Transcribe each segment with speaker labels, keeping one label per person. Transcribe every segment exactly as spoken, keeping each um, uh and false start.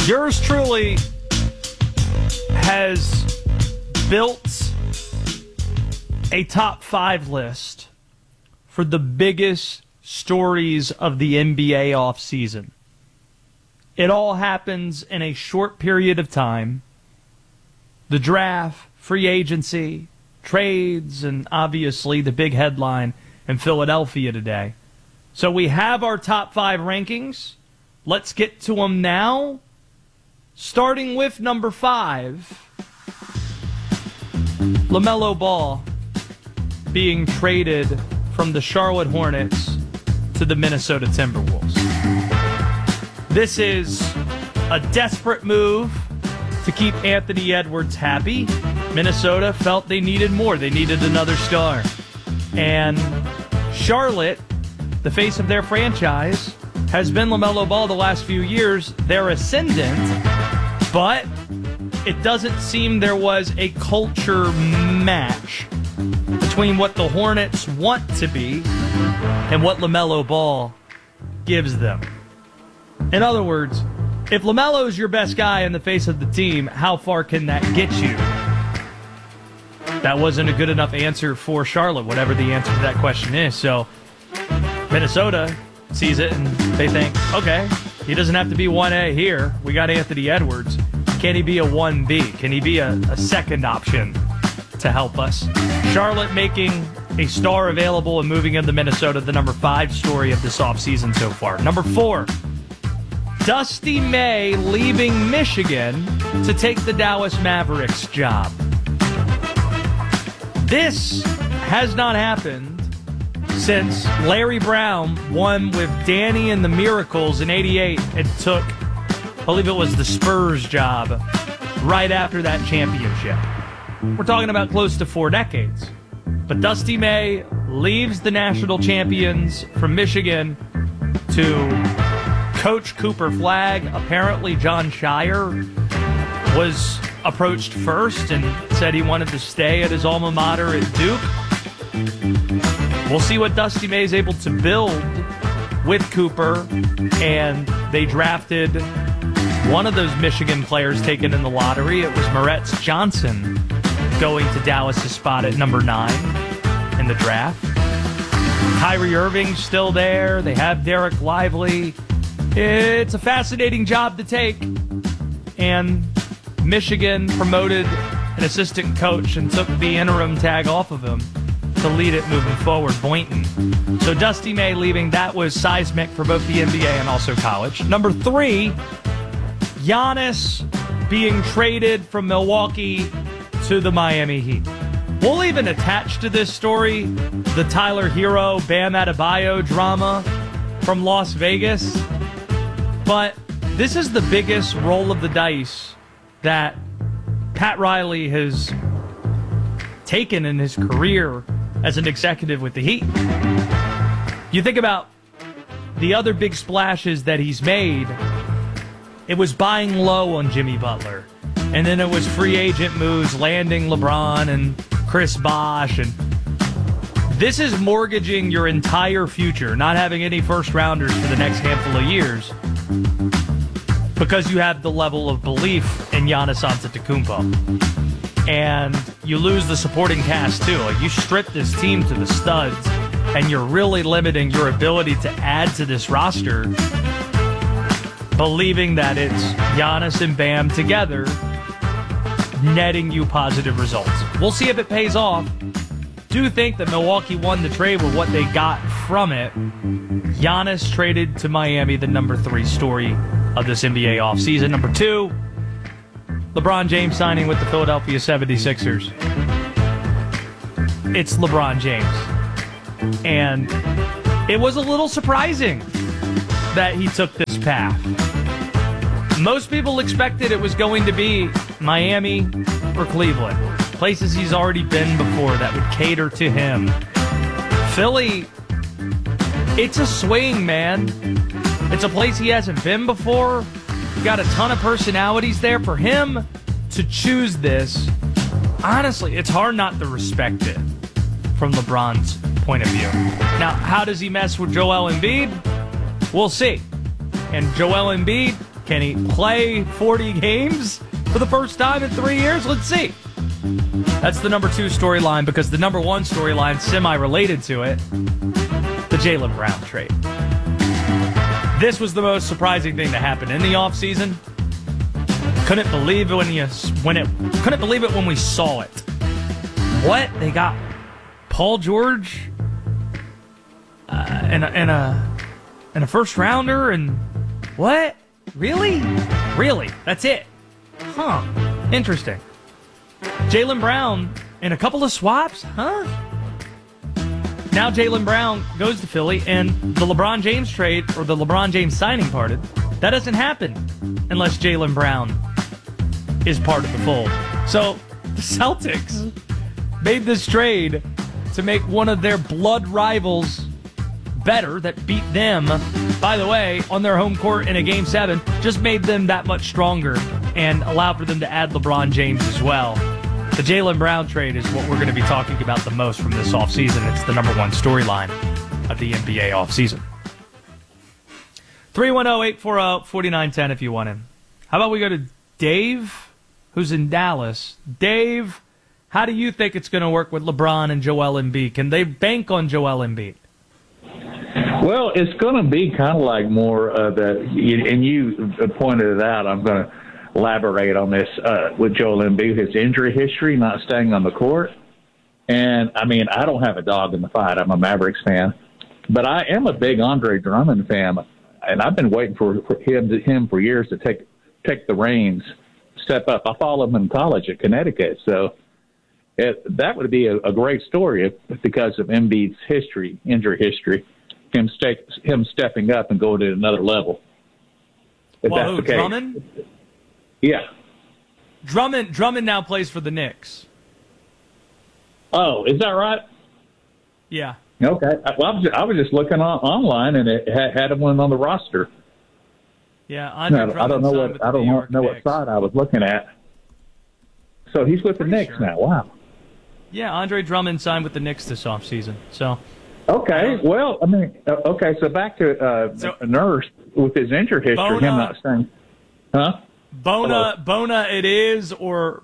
Speaker 1: yours truly has built a top five list for the biggest stories of the N B A offseason. It all happens in a short period of time. The draft, free agency, trades, and obviously the big headline in Philadelphia today. So we have our top five rankings. Let's get to them now. Starting with number five, LaMelo Ball being traded from the Charlotte Hornets to the Minnesota Timberwolves. This is a desperate move to keep Anthony Edwards happy. Minnesota felt they needed more. They needed another star. And Charlotte, the face of their franchise, has been LaMelo Ball the last few years. They're ascendant, but it doesn't seem there was a culture match between what the Hornets want to be and what LaMelo Ball gives them. In other words, if LaMelo is your best guy in the face of the team, how far can that get you? That wasn't a good enough answer for Charlotte, whatever the answer to that question is. So Minnesota sees it and they think, okay, he doesn't have to be one A here. We got Anthony Edwards. Can he be a one B? Can he be a, a second option to help us? Charlotte making a star available and moving into Minnesota, the number five story of this offseason so far. Number four, Dusty May leaving Michigan to take the Dallas Mavericks job. This has not happened since Larry Brown won with Danny and the Miracles in eighty-eight and took, I believe it was the Spurs job right after that championship. We're talking about close to four decades. But Dusty May leaves the national champions from Michigan to coach Cooper Flagg. Apparently John Shire was approached first and said he wanted to stay at his alma mater at Duke. We'll see what Dusty May is able to build with Cooper. And they drafted one of those Michigan players taken in the lottery. It was Moretz Johnson going to Dallas' spot at number nine in the draft. Kyrie Irving's still there. They have Derek Lively. It's a fascinating job to take. And Michigan promoted an assistant coach and took the interim tag off of him to lead it moving forward, Boynton. So Dusty May leaving, that was seismic for both the N B A and also college. Number three, Giannis being traded from Milwaukee to the Miami Heat. We'll even attach to this story the Tyler Hero, Bam Adebayo drama from Las Vegas. But this is the biggest roll of the dice that Pat Riley has taken in his career as an executive with the Heat. You think about the other big splashes that he's made. It was buying low on Jimmy Butler. And then it was free agent moves, landing LeBron and Chris Bosh. And this is mortgaging your entire future, not having any first-rounders for the next handful of years, because you have the level of belief in Giannis Antetokounmpo. And you lose the supporting cast, too. Like, you strip this team to the studs, and you're really limiting your ability to add to this roster, believing that it's Giannis and Bam together netting you positive results. We'll see if it pays off. Do think that Milwaukee won the trade with what they got from it. Giannis traded to Miami, the number three story of this N B A offseason. Number two, LeBron James signing with the Philadelphia seventy-sixers. It's LeBron James. And it was a little surprising that he took this path. Most people expected it was going to be Miami or Cleveland, places he's already been before that would cater to him. Philly, it's a swing, man. It's a place he hasn't been before. You got a ton of personalities there. For him to choose this, honestly, it's hard not to respect it from LeBron's point of view. Now, how does he mess with Joel Embiid? We'll see. And Joel Embiid Can he play forty games for the first time in three years? Let's see. That's the number two storyline, because the number one storyline, semi-related to it, the Jaylen Brown trade. This was the most surprising thing to happen in the offseason. Couldn't believe it when you when it couldn't believe it when we saw it. What? They got Paul George uh, and a, and a and a first rounder, and what? Really? Really? That's it? Huh. Interesting. Jaylen Brown and a couple of swaps? Huh? Now Jaylen Brown goes to Philly, and the LeBron James trade, or the LeBron James signing parted, that doesn't happen unless Jaylen Brown is part of the fold. So the Celtics made this trade to make one of their blood rivals better, that beat them, by the way, on their home court in a Game seven, just made them that much stronger and allowed for them to add LeBron James as well. The Jaylen Brown trade is what we're going to be talking about the most from this offseason. It's the number one storyline of the N B A offseason. three one zero, eight four zero, four nine one zero if you want him. How about we go to Dave, who's in Dallas. Dave, how do you think it's going to work with LeBron and Joel Embiid? Can they bank on Joel Embiid?
Speaker 2: Well, it's going to be kind of like more uh, that, and you pointed it out. I'm going to elaborate on this uh, with Joel Embiid, his injury history, not staying on the court. And, I mean, I don't have a dog in the fight. I'm a Mavericks fan. But I am a big Andre Drummond fan, and I've been waiting for, for him, to, him for years to take take the reins, step up. I followed him in college at Connecticut, so it, that would be a, a great story if, because of Embiid's history, injury history, him, stay, him stepping up and going to another level. If
Speaker 1: well,
Speaker 2: that's
Speaker 1: who,
Speaker 2: the case.
Speaker 1: Drummond?
Speaker 2: Yeah.
Speaker 1: Drummond Drummond now plays for the Knicks.
Speaker 2: Oh, is that right?
Speaker 1: Yeah.
Speaker 2: Okay. Well, I was just, I was just looking on, online, and it had, had him on the roster.
Speaker 1: Yeah, Andre
Speaker 2: no,
Speaker 1: Drummond
Speaker 2: I don't know
Speaker 1: signed
Speaker 2: what
Speaker 1: with
Speaker 2: I
Speaker 1: the
Speaker 2: don't
Speaker 1: New
Speaker 2: know,
Speaker 1: York
Speaker 2: know what
Speaker 1: Knicks.
Speaker 2: side I was looking at. So he's with the
Speaker 1: Pretty
Speaker 2: Knicks
Speaker 1: sure.
Speaker 2: now. Wow.
Speaker 1: Yeah, Andre Drummond signed with the Knicks this offseason. So.
Speaker 2: Okay.
Speaker 1: Uh,
Speaker 2: well, I mean, uh, okay. So back to uh,
Speaker 1: So-
Speaker 2: Nurse with his injury history.
Speaker 1: Bona-
Speaker 2: him not staying. Huh?
Speaker 1: Bona,
Speaker 2: Hello.
Speaker 1: Bona it is, or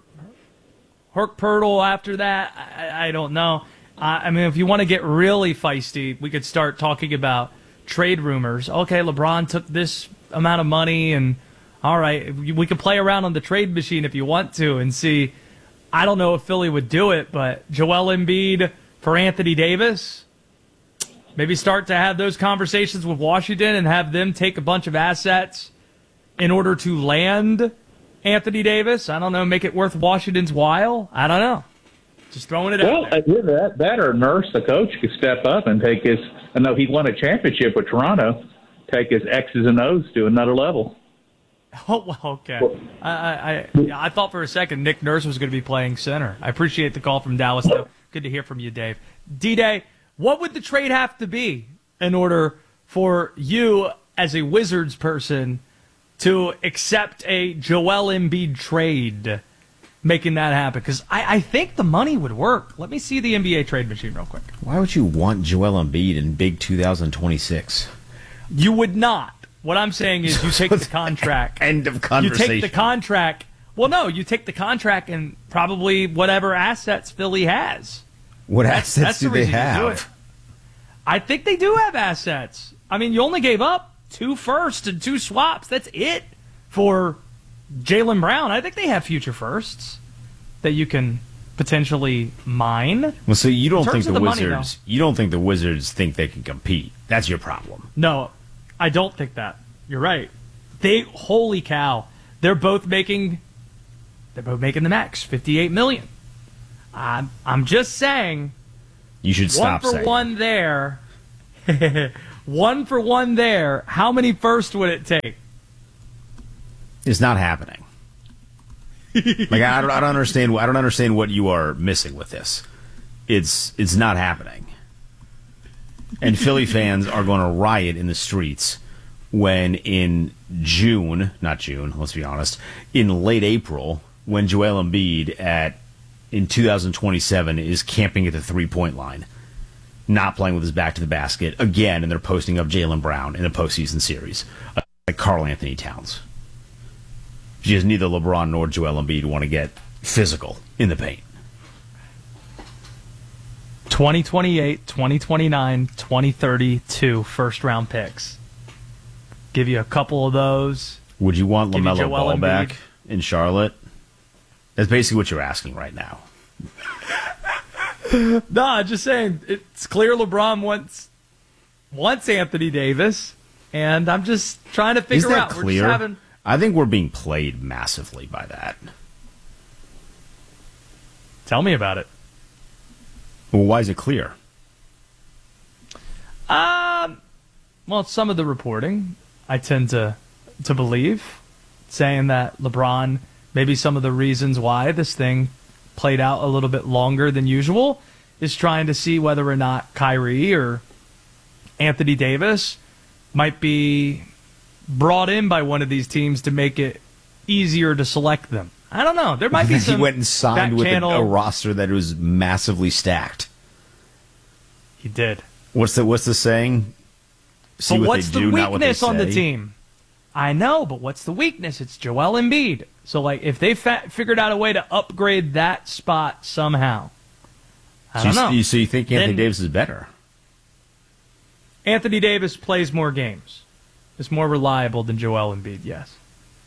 Speaker 1: Herc Pirtle after that. I, I don't know. I, I mean, if you want to get really feisty, we could start talking about trade rumors. Okay, LeBron took this amount of money, and all right, we could play around on the trade machine if you want to and see. I don't know if Philly would do it, but Joel Embiid for Anthony Davis, maybe start to have those conversations with Washington and have them take a bunch of assets in order to land Anthony Davis. I don't know, make it worth Washington's while. I don't know. Just throwing it
Speaker 2: Well,
Speaker 1: out there.
Speaker 2: either that, that or Nurse, the coach, could step up and take his. I know he won a championship with Toronto. Take his X's and O's to another level.
Speaker 1: Oh, well, okay. I, I, I, yeah, I thought for a second Nick Nurse was going to be playing center. I appreciate the call from Dallas, though. Good to hear from you, Dave. D-Day, what would the trade have to be in order for you, as a Wizards person, to accept a Joel Embiid trade, making that happen? Because I, I think the money would work. Let me see the N B A trade machine real quick.
Speaker 3: Why would you want Joel Embiid in big two thousand twenty-six?
Speaker 1: You would not. What I'm saying is you take the contract.
Speaker 3: End of
Speaker 1: You
Speaker 3: conversation.
Speaker 1: take the contract. Well, no, you take the contract and probably whatever assets Philly has.
Speaker 3: What
Speaker 1: That's,
Speaker 3: assets
Speaker 1: that's
Speaker 3: do
Speaker 1: the
Speaker 3: they
Speaker 1: reason to do
Speaker 3: have?
Speaker 1: it. I think they do have assets. I mean, you only gave up two firsts and two swaps. That's it for Jaylen Brown. I think they have future firsts that you can potentially mine.
Speaker 3: Well, so you don't
Speaker 1: In
Speaker 3: think
Speaker 1: terms
Speaker 3: the
Speaker 1: of the money,
Speaker 3: Wizards? You don't think the Wizards think they can compete? That's your problem.
Speaker 1: No, I don't think that. You're right. They holy cow. They're both making they're both making the max, fifty-eight million. I'm I'm just saying
Speaker 3: You should stop
Speaker 1: one for
Speaker 3: saying.
Speaker 1: one there. One for one there. How many firsts would it take?
Speaker 3: It's not happening. Like I don't, I don't understand. I don't understand what you are missing with this. It's it's not happening. And Philly fans are going to riot in the streets when in June, not June, let's be honest, in late April, when Joel Embiid at in two thousand twenty-seven is camping at the three-point line, not playing with his back to the basket again, and they're posting up Jaylen Brown in a postseason series, like Karl Anthony Towns. Because neither LeBron nor Joel Embiid want to get physical in the paint.
Speaker 1: twenty twenty-eight, twenty twenty-nine, twenty thirty-two first-round picks. Give you a couple of those.
Speaker 3: Would you want
Speaker 1: Give you
Speaker 3: LaMelo
Speaker 1: Joel
Speaker 3: Ball
Speaker 1: Embiid.
Speaker 3: back in Charlotte? That's basically what you're asking right now.
Speaker 1: No, just saying. It's clear LeBron wants wants Anthony Davis, and I'm just trying to figure
Speaker 3: Is that
Speaker 1: out. We're
Speaker 3: clear?
Speaker 1: just having,
Speaker 3: I think we're being played massively by that.
Speaker 1: tell me about it.
Speaker 3: Well, why is it clear?
Speaker 1: Um, well, some of the reporting I tend to to believe, saying that LeBron, maybe some of the reasons why this thing played out a little bit longer than usual, is trying to see whether or not Kyrie or Anthony Davis might be brought in by one of these teams to make it easier to select them. I don't know. There might be some.
Speaker 3: He went and signed
Speaker 1: back
Speaker 3: with a,
Speaker 1: channel-
Speaker 3: a roster that was massively stacked.
Speaker 1: He did.
Speaker 3: What's the What's the saying? See
Speaker 1: But
Speaker 3: what
Speaker 1: what's
Speaker 3: they do,
Speaker 1: the
Speaker 3: not what they
Speaker 1: weakness on the
Speaker 3: say.
Speaker 1: team? I know, but what's the weakness? It's Joel Embiid. So, like, if they fa- figured out a way to upgrade that spot somehow, I
Speaker 3: So
Speaker 1: don't
Speaker 3: you,
Speaker 1: know.
Speaker 3: you- so you think Anthony
Speaker 1: Then-
Speaker 3: Davis is better?
Speaker 1: Anthony Davis plays more games. Is more reliable than Joel Embiid. Yes,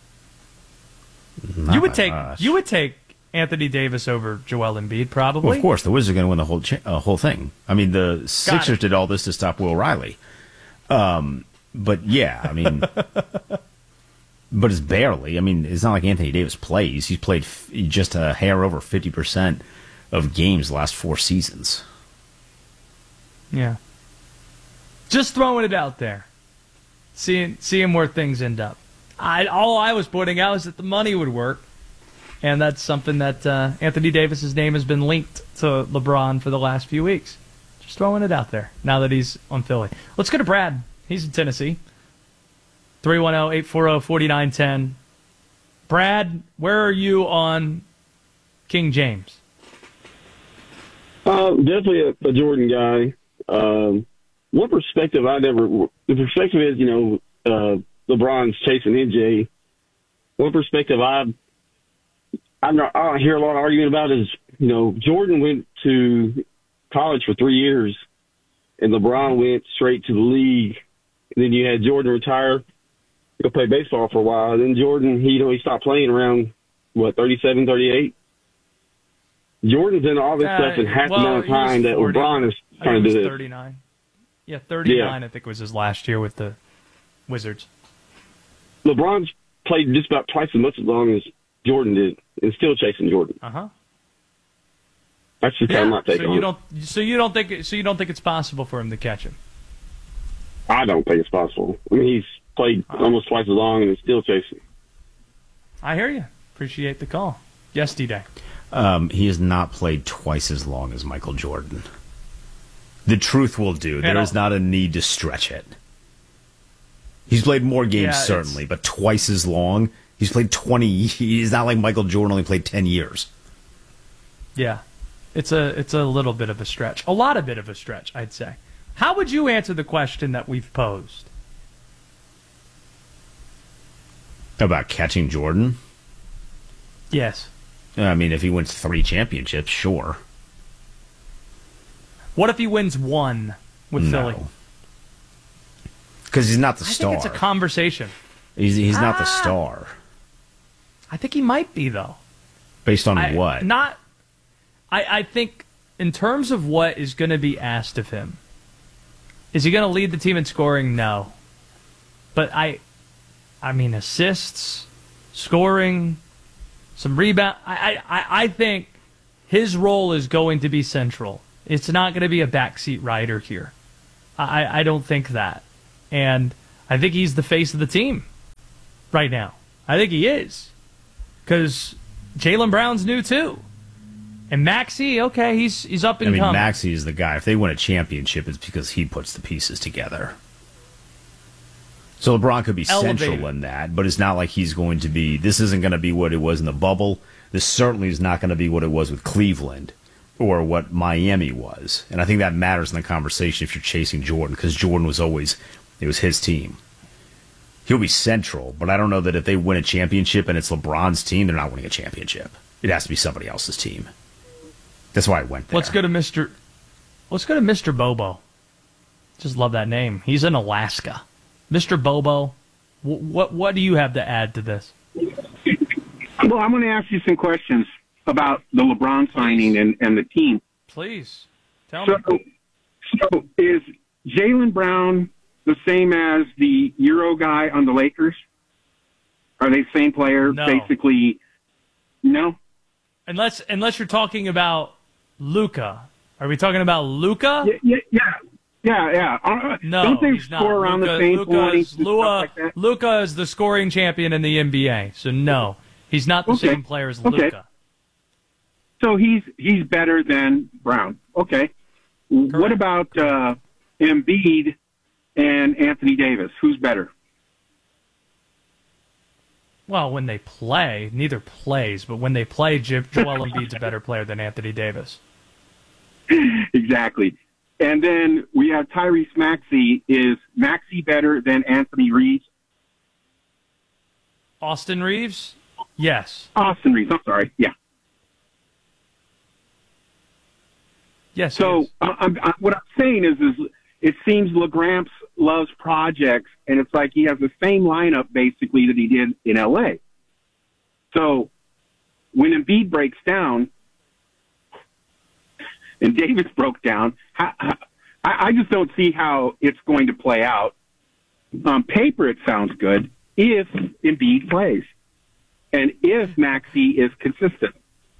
Speaker 3: Not
Speaker 1: you would
Speaker 3: by
Speaker 1: take
Speaker 3: much.
Speaker 1: you would take Anthony Davis over Joel Embiid probably.
Speaker 3: Well, of course, the Wizards are going to win the whole cha- uh, whole thing. I mean, the Sixers
Speaker 1: it.
Speaker 3: did all this to stop Will Riley. Um, but yeah, I mean, but it's barely. I mean, it's not like Anthony Davis plays. He's played f- just a hair over fifty percent of games the last four seasons.
Speaker 1: Yeah. Just throwing it out there. Seeing seeing where things end up. I all I was pointing out is that the money would work. And that's something that uh, Anthony Davis's name has been linked to LeBron for the last few weeks. Just throwing it out there now that he's on Philly. Let's go to Brad. He's in Tennessee. three one zero, eight four zero, four nine one zero. Brad, where are you on King James?
Speaker 4: Uh, definitely a, a Jordan guy. Um, one perspective I never, the perspective is, you know, uh, LeBron's chasing N J. One perspective I, I don't, I don't hear a lot of argument about is, you know, Jordan went to college for three years and LeBron went straight to the league. And then you had Jordan retire, go play baseball for a while. And then Jordan, he, you know, he stopped playing around, what, thirty-seven, thirty-eight? Jordan's done all this
Speaker 1: Uh,
Speaker 4: stuff in half
Speaker 1: well,
Speaker 4: the amount of
Speaker 1: he was
Speaker 4: time that
Speaker 1: forty.
Speaker 4: LeBron is
Speaker 1: I think
Speaker 4: trying
Speaker 1: it
Speaker 4: to
Speaker 1: was
Speaker 4: do this.
Speaker 1: thirty-nine. Yeah, thirty-nine I think was his last year with the Wizards.
Speaker 4: LeBron's played just about twice as much as long as Jordan did, and still chasing Jordan.
Speaker 1: Uh huh.
Speaker 4: That's just kind of my take
Speaker 1: so
Speaker 4: on
Speaker 1: you
Speaker 4: it.
Speaker 1: don't. So you don't think. So you don't think it's possible for him to catch him?
Speaker 4: I don't think it's possible. I mean, he's played almost twice as long and is still chasing.
Speaker 1: I hear you. Appreciate the call. Yes, D-Day.
Speaker 3: Um, he has not played twice as long as Michael Jordan. The truth will do. There
Speaker 1: And
Speaker 3: is
Speaker 1: I'll-
Speaker 3: not a need to stretch it. He's played more games,
Speaker 1: Yeah, it's-
Speaker 3: certainly, but twice as long. He's played twenty. He's not like Michael Jordan only played ten years.
Speaker 1: Yeah, it's a it's a little bit of a stretch. A lot of bit of a stretch, I'd say. How would you answer the question that we've posed?
Speaker 3: About catching Jordan?
Speaker 1: Yes.
Speaker 3: I mean, if he wins three championships, sure.
Speaker 1: What if he wins one with Philly?
Speaker 3: No. Because he's not the
Speaker 1: I
Speaker 3: star.
Speaker 1: think it's a conversation.
Speaker 3: he's he's not the
Speaker 1: Ah.
Speaker 3: star.
Speaker 1: I think he might be though.
Speaker 3: Based on
Speaker 1: I,
Speaker 3: what?
Speaker 1: Not. I I think in terms of what is going to be asked of him. Is he going to lead the team in scoring? No. But I, I mean assists, scoring, some rebound. I I I think his role is going to be central. It's not going to be a backseat rider here. I I don't think that, and I think he's the face of the team right now. I think he is. Because Jaylen Brown's new too, and Maxey, okay, he's he's up and
Speaker 3: I mean,
Speaker 1: coming.
Speaker 3: Maxey is the guy. If they win a championship, it's because he puts the pieces together. So LeBron could be
Speaker 1: Elevated.
Speaker 3: central in that, but it's not like he's going to be. This isn't going to be what it was in the bubble. This certainly is not going to be what it was with Cleveland or what Miami was. And I think that matters in the conversation if you're chasing Jordan, because Jordan was always, it was his team. he'll be central, but I don't know that if they win a championship and it's LeBron's team, they're not winning a championship. It has to be somebody else's team. That's why I went there.
Speaker 1: Let's go to Mister Let's go to Mister Bobo. Just love that name. He's in Alaska. Mister Bobo, w- what what do you have to add to this?
Speaker 5: Well, I'm going to ask you some questions about the LeBron signing and, and the team.
Speaker 1: Please, tell
Speaker 5: so,
Speaker 1: me.
Speaker 5: So is Jaylen Brown the same as the Euro guy on the Lakers? Are they the same player,
Speaker 1: No.
Speaker 5: basically? No?
Speaker 1: Unless unless you're talking about Luka. Are we talking about Luka?
Speaker 5: Yeah, yeah, yeah. Yeah, yeah. Uh,
Speaker 1: No,
Speaker 5: don't they
Speaker 1: he's
Speaker 5: score
Speaker 1: not.
Speaker 5: around
Speaker 1: Luka,
Speaker 5: the same
Speaker 1: Luka
Speaker 5: points
Speaker 1: is,
Speaker 5: and
Speaker 1: Lua,
Speaker 5: stuff like that?
Speaker 1: Luka is the scoring champion in the N B A, so no. He's not the
Speaker 5: Okay.
Speaker 1: same player as
Speaker 5: Okay.
Speaker 1: Luka.
Speaker 5: So he's he's better than Brown. Okay. What about uh, Embiid and Anthony Davis? Who's better?
Speaker 1: Well, when they play, neither plays, but when they play, Jo- Joel Embiid's a better player than Anthony Davis.
Speaker 5: Exactly. And then we have Tyrese Maxey. Is Maxey better than Anthony Reeves?
Speaker 1: Austin Reeves? Yes.
Speaker 5: Austin Reeves. I'm sorry. Yeah.
Speaker 1: Yes. he
Speaker 5: So
Speaker 1: is.
Speaker 5: I, I'm, I, what I'm saying is, is it seems LeGramps loves projects, and it's like he has the same lineup basically that he did in L A. So when Embiid breaks down and Davis broke down, how, how, I, I just don't see how it's going to play out. On paper, it sounds good if Embiid plays and if Maxey is consistent.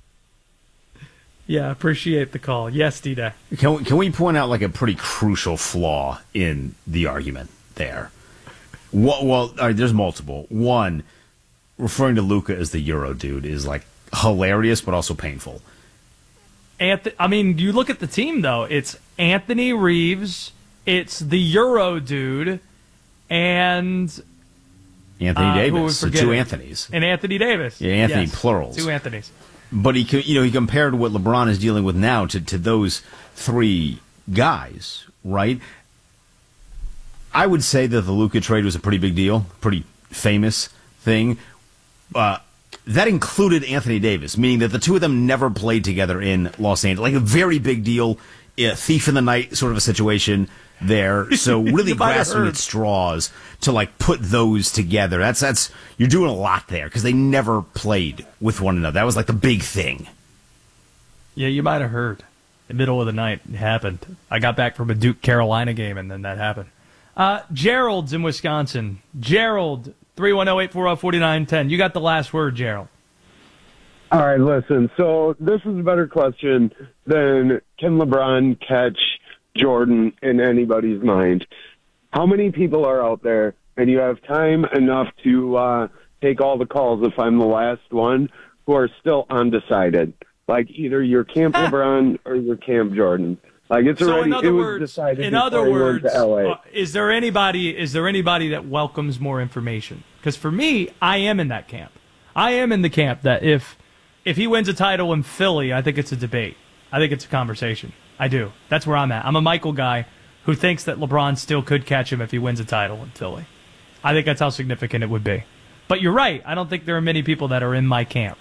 Speaker 1: Yeah, appreciate the call. Yes, D-Day.
Speaker 3: Can we, can we point out like a pretty crucial flaw in the argument there? Well, well all right, there's multiple. One, referring to Luka as the Euro dude is like hilarious, but also painful.
Speaker 1: Anth- I mean, you look at the team, though. It's Anthony Reeves, it's the Euro dude, and
Speaker 3: Anthony
Speaker 1: uh, who
Speaker 3: Davis,
Speaker 1: we
Speaker 3: so
Speaker 1: forget
Speaker 3: two
Speaker 1: it?
Speaker 3: Anthonys.
Speaker 1: And Anthony Davis.
Speaker 3: Yeah, Anthony
Speaker 1: Yes,
Speaker 3: plurals.
Speaker 1: Two Anthonys.
Speaker 3: But he, co- you know, he compared what LeBron is dealing with now to, to those three guys, right? I would say that the Luka trade was a pretty big deal, pretty famous thing. Uh, that included Anthony Davis, meaning that the two of them never played together in Los Angeles. Like a very big deal, a thief in the night sort of a situation there. So really
Speaker 1: might have
Speaker 3: grasping
Speaker 1: heard.
Speaker 3: at straws to like put those together. That's that's you're doing a lot there because they never played with one another. That was like the big thing.
Speaker 1: Yeah, you might have heard. The middle of the night it happened. I got back from a Duke Carolina game, and then that happened. Uh, Gerald's in Wisconsin. Gerald, three one zero, eight four zero, four nine one zero. You got the last word, Gerald.
Speaker 6: All right, listen. So this is a better question than can LeBron catch Jordan in anybody's mind. How many people are out there, and you have time enough to uh, take all the calls if I'm the last one, who are still undecided? Like either you're Camp LeBron or you're Camp Jordan. Like it's
Speaker 1: So
Speaker 6: already
Speaker 1: in other
Speaker 6: it was
Speaker 1: words,
Speaker 6: decided
Speaker 1: in
Speaker 6: before
Speaker 1: other
Speaker 6: he went
Speaker 1: words,
Speaker 6: to L A.
Speaker 1: uh, is there anybody is there anybody that welcomes more information? Because for me, I am in that camp. I am in the camp that if if he wins a title in Philly, I think it's a debate. I think it's a conversation. I do. That's where I'm at. I'm a Michael guy who thinks that LeBron still could catch him if he wins a title in Philly. I think that's how significant it would be. But you're right. I don't think there are many people that are in my camp.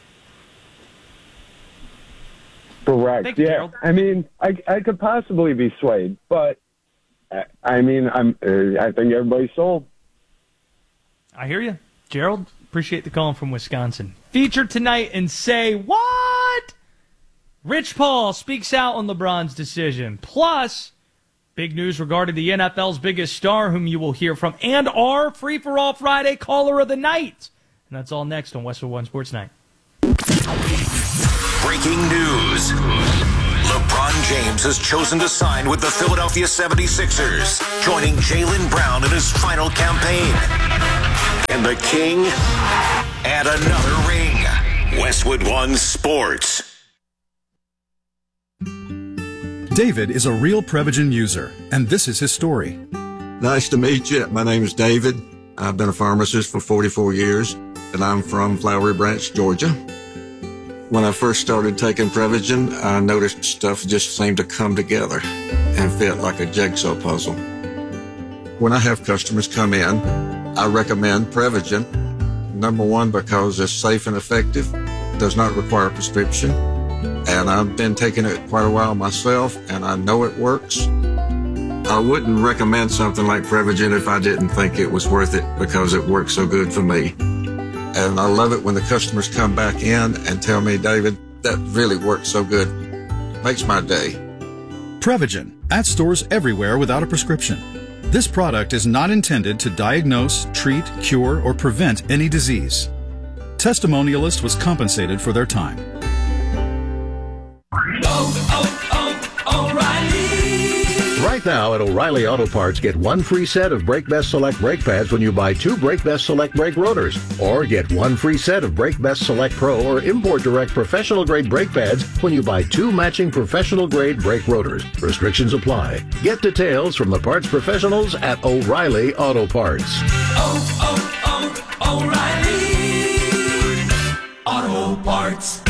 Speaker 6: Correct.
Speaker 1: Thank you,
Speaker 6: yeah.
Speaker 1: Gerald.
Speaker 6: I mean, I I could possibly be swayed, but I, I mean, I'm uh, I think everybody's sold.
Speaker 1: I hear you. Gerald, appreciate the call from Wisconsin. Feature tonight and say what? Rich Paul speaks out on LeBron's decision. Plus, big news regarding the N F L's biggest star, whom you will hear from, and our Free for All Friday caller of the night. And that's all next on Westwood One Sports Night.
Speaker 7: Breaking news. LeBron James has chosen to sign with the Philadelphia seventy-sixers, joining Jaylen Brown in his final campaign. And the King and another ring. Westwood One Sports.
Speaker 8: David is a real Prevagen user, and this is his story.
Speaker 9: Nice to meet you. My name is David. I've been a pharmacist for forty-four years, and I'm from Flowery Branch, Georgia. When I first started taking Prevagen, I noticed stuff just seemed to come together and fit like a jigsaw puzzle. When I have customers come in I recommend Prevagen. Number one, because it's safe and effective, does not require a prescription, and I've been taking it quite a while myself, and I know it works. I wouldn't recommend something like Prevagen if I didn't think it was worth it because it works so good for me. And I love it when the customers come back in and tell me, David, that really works so good. Makes my day.
Speaker 8: Prevagen, at stores everywhere without a prescription. This product is not intended to diagnose, treat, cure, or prevent any disease. Testimonialist was compensated for their time.
Speaker 10: Oh, oh, oh, O'Reilly!
Speaker 11: Right now at O'Reilly Auto Parts, get one free set of Brake Best Select brake pads when you buy two Brake Best Select brake rotors. Or get one free set of Brake Best Select Pro or Import Direct professional grade brake pads when you buy two matching professional grade brake rotors. Restrictions apply. Get details from the parts professionals at O'Reilly Auto Parts.
Speaker 10: Oh, oh, oh, O'Reilly Auto Parts.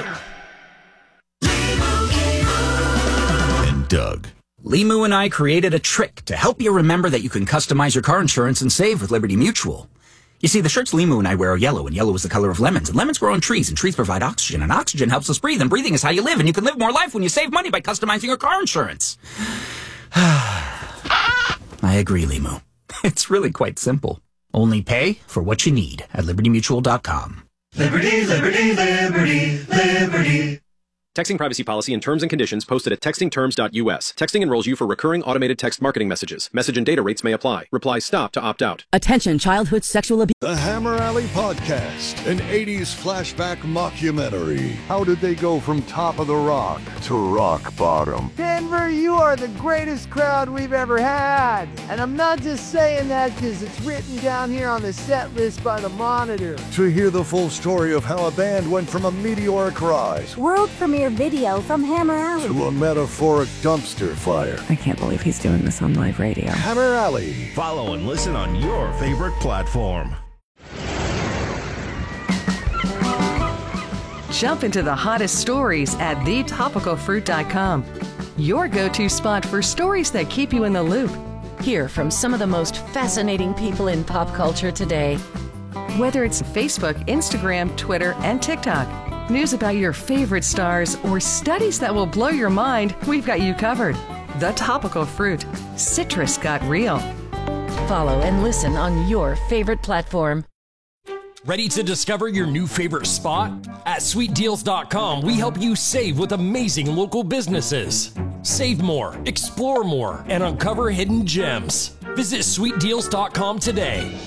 Speaker 12: And Doug. Limu and I created a trick to help you remember that you can customize your car insurance and save with Liberty Mutual. You see, the shirts Limu and I wear are yellow, and yellow is the color of lemons, and lemons grow on trees, and trees provide oxygen, and oxygen helps us breathe, and breathing is how you live, and you can live more life when you save money by customizing your car insurance. I agree, Limu. It's really quite simple. Only pay for what you need at liberty mutual dot com.
Speaker 10: Liberty, liberty, liberty, liberty.
Speaker 13: Texting privacy policy and terms and conditions posted at texting terms dot U S. Texting enrolls you for recurring automated text marketing messages. Message and data rates may apply. Reply stop to opt out.
Speaker 14: Attention childhood sexual abuse.
Speaker 15: The Hammer Alley Podcast, an eighties flashback mockumentary. How did they go from top of the rock to rock bottom?
Speaker 16: Denver, you are the greatest crowd we've ever had. And I'm not just saying that because it's written down here on the set list by the Monitor.
Speaker 15: To hear the full story of how a band went from a meteoric rise,
Speaker 17: world premiere video from Hammer Alley,
Speaker 15: to a metaphoric dumpster fire.
Speaker 18: I can't believe he's doing this on live radio.
Speaker 15: Hammer Alley.
Speaker 19: Follow and listen on your favorite platform.
Speaker 20: Jump into the hottest stories at the topical fruit dot com. Your go-to spot for stories that keep you in the loop.
Speaker 21: Hear from some of the most fascinating people in pop culture today.
Speaker 20: Whether it's Facebook, Instagram, Twitter, and TikTok. News about your favorite stars or studies that will blow your mind, we've got you covered. The Topical Fruit. Citrus got real.
Speaker 21: Follow and listen on your favorite platform.
Speaker 22: Ready to discover your new favorite spot? At sweet deals dot com, we help you save with amazing local businesses. Save more, explore more, and uncover hidden gems. Visit sweet deals dot com today.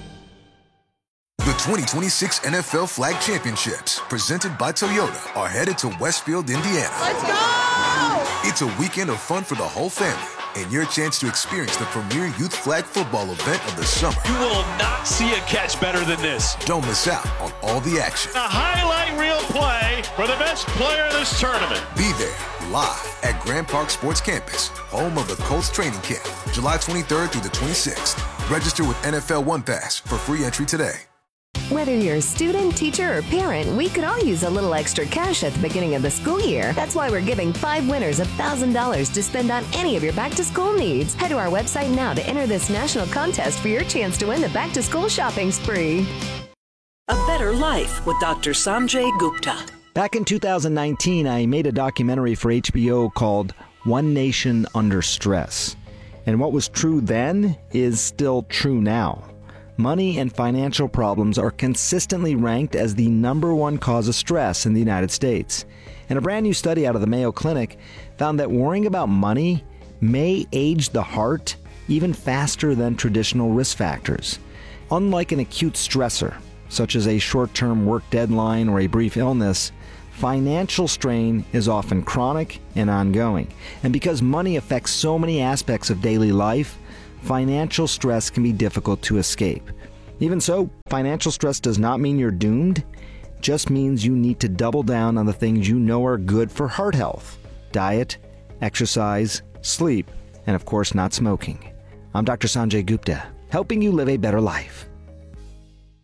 Speaker 23: The twenty twenty-six N F L Flag Championships, presented by Toyota, are headed to Westfield, Indiana.
Speaker 10: Let's go!
Speaker 23: It's a weekend of fun for the whole family, and your chance to experience the premier youth flag football event of the summer.
Speaker 24: You will not see a catch better than this.
Speaker 23: Don't miss out on all the action.
Speaker 24: A highlight reel play for the best player of this tournament.
Speaker 23: Be there, live at Grand Park Sports Campus, home of the Colts training camp, July twenty-third through the twenty-sixth. Register with N F L One Pass for free entry today.
Speaker 25: Whether you're a student, teacher, or parent, we could all use a little extra cash at the beginning of the school year. That's why we're giving five winners one thousand dollars to spend on any of your back-to-school needs. Head to our website now to enter this national contest for your chance to win the back-to-school shopping spree.
Speaker 26: A Better Life with Doctor Sanjay Gupta.
Speaker 27: Back in two thousand nineteen, I made a documentary for H B O called One Nation Under Stress. And what was true then is still true now. Money and financial problems are consistently ranked as the number one cause of stress in the United States. And a brand new study out of the Mayo Clinic found that worrying about money may age the heart even faster than traditional risk factors. Unlike an acute stressor, such as a short-term work deadline or a brief illness, financial strain is often chronic and ongoing. And because money affects so many aspects of daily life, financial stress can be difficult to escape. Even so, financial stress does not mean you're doomed. It just means you need to double down on the things you know are good for heart health: diet, exercise, sleep, and of course not smoking. I'm Doctor Sanjay Gupta, helping you live a better life.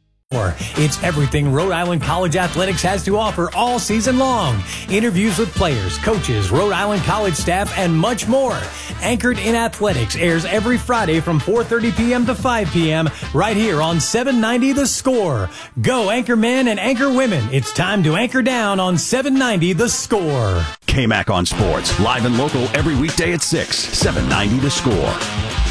Speaker 1: more. It's everything Rhode Island College Athletics has to offer all season long. Interviews with players, coaches, Rhode Island College staff, and much more. Anchored in Athletics airs every Friday from four thirty p.m. to five p.m. right here on seven ninety The Score. Go Anchor Men and Anchor Women. It's time to anchor down on seven ninety The Score.
Speaker 2: K-Mac on Sports, live and local every weekday at six, seven ninety The Score.